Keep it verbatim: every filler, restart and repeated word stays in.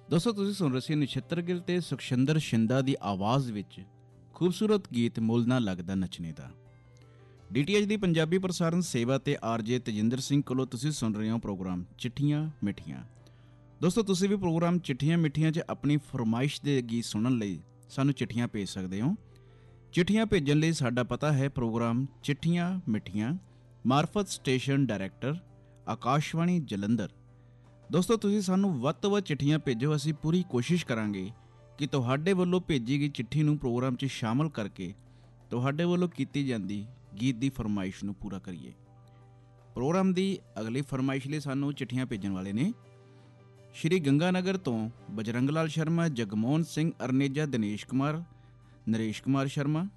ਦੋਸਤੋ ਤੁਸੀਂ ਸੁਣ ਰਹੇ ਸੀ ਨਛੱਤਰ ਗਿੱਲ ਤੇ ਸੁਖਸ਼ਿੰਦਰ ਸ਼ਿੰਦਾ ਦੀ ਆਵਾਜ਼ ਵਿੱਚ ਖੂਬਸੂਰਤ ਗੀਤ ਮੁੱਲ ਨਾ ਲੱਗਦਾ ਨੱਚਣੇ ਦਾ। ਡੀਟੀਐਚ ਦੀ ਪੰਜਾਬੀ ਪ੍ਰਸਾਰਣ ਸੇਵਾ ਤੇ ਆਰਜੇ ਤੇਜਿੰਦਰ ਸਿੰਘ ਕੋਲੋਂ ਤੁਸੀਂ ਸੁਣ ਰਹੇ ਹੋ ਪ੍ਰੋਗਰਾਮ ਚਿੱਠੀਆਂ ਮਿੱਠੀਆਂ। ਦੋਸਤੋ ਤੁਸੀਂ ਵੀ ਪ੍ਰੋਗਰਾਮ ਚਿੱਠੀਆਂ ਮਿੱਠੀਆਂ 'ਚ ਆਪਣੀ ਫਰਮਾਇਸ਼ ਦੇ ਗੀਤ ਸੁਣਨ ਲਈ ਸਾਨੂੰ ਚਿੱਠੀਆਂ ਭੇਜ ਸਕਦੇ ਹੋ। ਚਿੱਠੀਆਂ ਭੇਜਣ ਲਈ ਸਾਡਾ ਪਤਾ ਹੈ ਪ੍ਰੋਗਰਾਮ ਚਿੱਠੀਆਂ ਮਿੱਠੀਆਂ, ਮਾਰਫਤ ਸਟੇਸ਼ਨ ਡਾਇਰੈਕਟਰ, ਆਕਾਸ਼ਵਾਣੀ ਜਲੰਧਰ। ਦੋਸਤੋ ਤੁਸੀਂ ਸਾਨੂੰ ਵੱਧ ਤੋਂ ਵੱਧ ਚਿੱਠੀਆਂ ਭੇਜੋ। ਅਸੀਂ ਪੂਰੀ ਕੋਸ਼ਿਸ਼ ਕਰਾਂਗੇ ਕਿ ਤੁਹਾਡੇ ਵੱਲੋਂ ਭੇਜੀ ਗਈ ਚਿੱਠੀ ਨੂੰ ਪ੍ਰੋਗਰਾਮ 'ਚ ਸ਼ਾਮਲ ਕਰਕੇ ਤੁਹਾਡੇ ਵੱਲੋਂ ਕੀਤੀ ਜਾਂਦੀ ਗੀਤ ਦੀ ਫਰਮਾਇਸ਼ ਨੂੰ ਪੂਰਾ ਕਰੀਏ। ਪ੍ਰੋਗਰਾਮ ਦੀ ਅਗਲੀ ਫਰਮਾਇਸ਼ ਲਈ ਸਾਨੂੰ ਚਿੱਠੀਆਂ ਭੇਜਣ ਵਾਲੇ ਨੇ ਸ਼੍ਰੀ ਗੰਗਾਨਗਰ ਤੋਂ ਬਜਰੰਗ ਲਾਲ ਸ਼ਰਮਾ, ਜਗਮੋਹਨ ਸਿੰਘ ਅਰਨੇਜਾ, ਦਿਨੇਸ਼ ਕੁਮਾਰ, ਨਰੇਸ਼ ਕੁਮਾਰ ਸ਼ਰਮਾ,